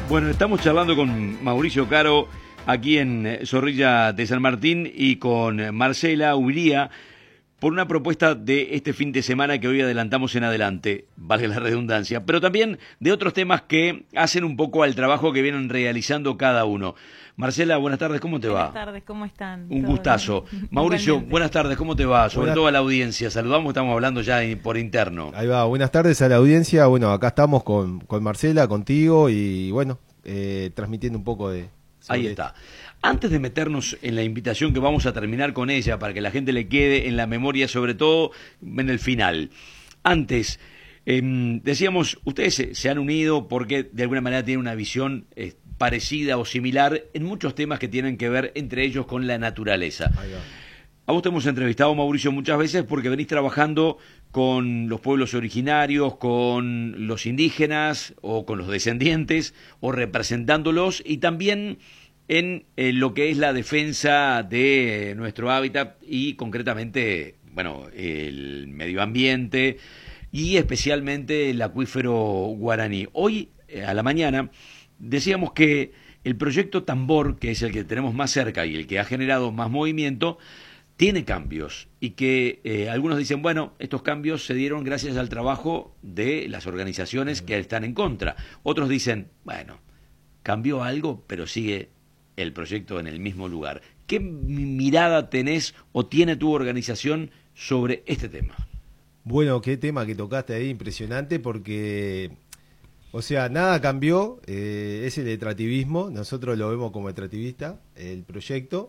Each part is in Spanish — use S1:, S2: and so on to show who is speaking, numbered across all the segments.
S1: Bueno, estamos charlando con Mauricio Caro aquí en Zorrilla de San Martín y con Marcela Uría por una propuesta de este fin de semana que hoy adelantamos en adelante, valga la redundancia, pero también de otros temas que hacen un poco al trabajo que vienen realizando cada uno. Marcela, buenas tardes, ¿cómo te va?
S2: Buenas tardes, ¿cómo están?
S1: Un gustazo. Mauricio,
S2: Igualmente.
S1: buenas tardes, ¿cómo te va? Sobre todo a la audiencia, saludamos, estamos hablando ya por interno.
S3: Ahí va, buenas tardes a la audiencia. Bueno, acá estamos con Marcela, contigo y bueno, transmitiendo un poco de...
S1: Ahí está. Antes de meternos en la invitación que vamos a terminar con ella, para que la gente le quede en la memoria, sobre todo en el final. Antes, decíamos, ustedes se han unido porque de alguna manera tienen una visión parecida o similar en muchos temas que tienen que ver entre ellos con la naturaleza.
S3: Ahí va.
S1: A vos te hemos entrevistado, Mauricio, muchas veces porque venís trabajando con los pueblos originarios, con los indígenas o con los descendientes o representándolos y también en lo que es la defensa de nuestro hábitat y concretamente, bueno, el medio ambiente y especialmente el acuífero guaraní. Hoy, a la mañana, decíamos que el proyecto Tambor, que es el que tenemos más cerca y el que ha generado más movimiento, tiene cambios y que algunos dicen, bueno, estos cambios se dieron gracias al trabajo de las organizaciones que están en contra. Otros dicen, bueno, cambió algo, pero sigue el proyecto en el mismo lugar. ¿Qué mirada tenés o tiene tu organización sobre este tema?
S3: Bueno, qué tema que tocaste ahí, impresionante, porque, o sea, nada cambió, es el extractivismo, nosotros lo vemos como extractivista, el proyecto.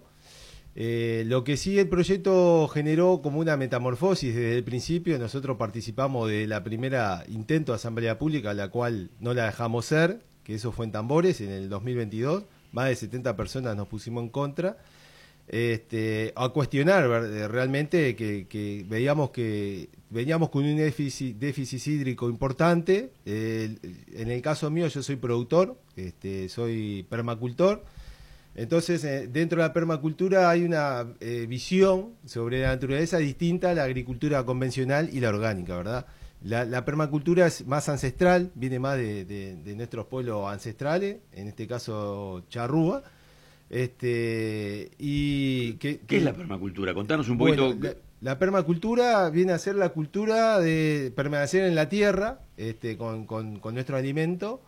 S3: Lo que sí el proyecto generó como una metamorfosis desde el principio. Nosotros participamos de la primera intento de asamblea pública, la cual no la dejamos ser, que eso fue en Tambores en el 2022. Más de 70 personas nos pusimos en contra, a cuestionar realmente que veíamos que veníamos con un déficit hídrico importante. En el caso mío, yo soy productor, soy permacultor. Entonces, dentro de la permacultura hay una visión sobre la naturaleza distinta a la agricultura convencional y la orgánica, ¿verdad? La permacultura es más ancestral, viene más de nuestros pueblos ancestrales, en este caso charrúa. ¿Qué
S1: es la permacultura? Contanos un poquito.
S3: Bueno, la permacultura viene a ser la cultura de permanecer en la tierra con nuestro alimento.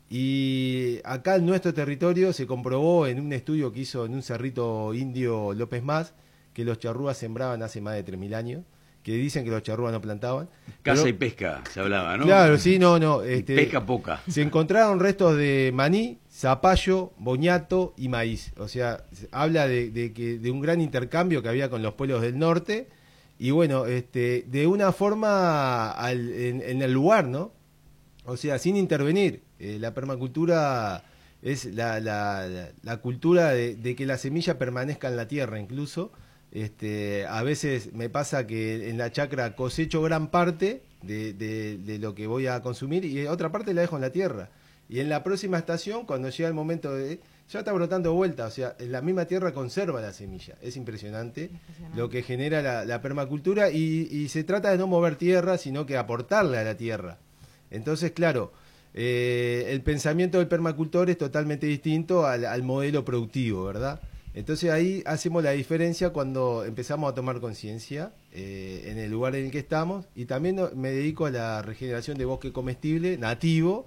S3: Y acá en nuestro territorio se comprobó en un estudio que hizo en un cerrito indio López Más que los charrúas sembraban hace más de 3.000 años, que dicen que los charrúas no plantaban.
S1: Caza
S3: pero,
S1: y pesca, se hablaba, ¿no?
S3: Claro, sí, no.
S1: Pesca poca.
S3: Se encontraron restos de maní, zapallo, boñato y maíz. O sea, habla de un gran intercambio que había con los pueblos del norte. Y bueno, de una forma en el lugar, ¿no? O sea, sin intervenir. La permacultura es la cultura de que la semilla permanezca en la tierra incluso. A veces me pasa que en la chacra cosecho gran parte de lo que voy a consumir y otra parte la dejo en la tierra. Y en la próxima estación, cuando llega el momento ya está brotando de vuelta, o sea, la misma tierra conserva la semilla. Es impresionante lo que genera la permacultura y se trata de no mover tierra, sino que aportarle a la tierra. Entonces, claro, el pensamiento del permacultor es totalmente distinto al modelo productivo, ¿verdad? Entonces ahí hacemos la diferencia cuando empezamos a tomar conciencia en el lugar en el que estamos, y también me dedico a la regeneración de bosque comestible nativo,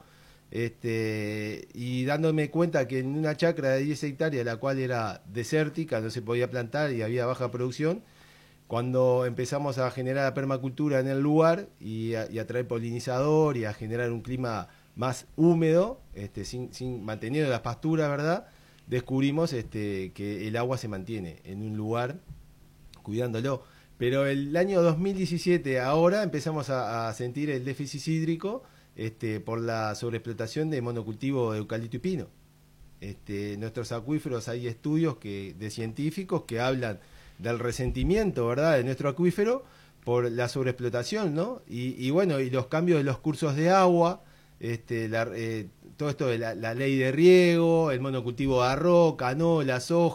S3: y dándome cuenta que en una chacra de 10 hectáreas, la cual era desértica, no se podía plantar y había baja producción, cuando empezamos a generar la permacultura en el lugar y a traer polinizador y a generar un clima más húmedo, sin manteniendo las pasturas, ¿verdad? Descubrimos que el agua se mantiene en un lugar cuidándolo. Pero el año 2017 ahora empezamos a sentir el déficit hídrico por la sobreexplotación de monocultivo de eucalipto y pino. Nuestros acuíferos, hay estudios de científicos que hablan del resentimiento, ¿verdad?, de nuestro acuífero por la sobreexplotación, ¿no? Y bueno, y los cambios de los cursos de agua, todo esto de la ley de riego, el monocultivo de arroz, canola, soja.